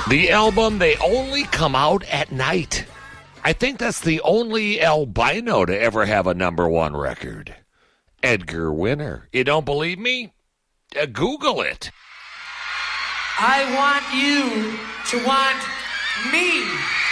The album, They Only Come Out at Night. I think that's the only albino to ever have a number one record. Edgar Winter. You don't believe me? Google it. I want you to want me.